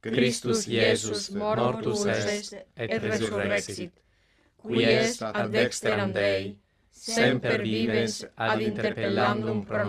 Christus Iesus mortus est et resurrexit, qui est ad dexteram Dei, semper vivens ad interpellandum pro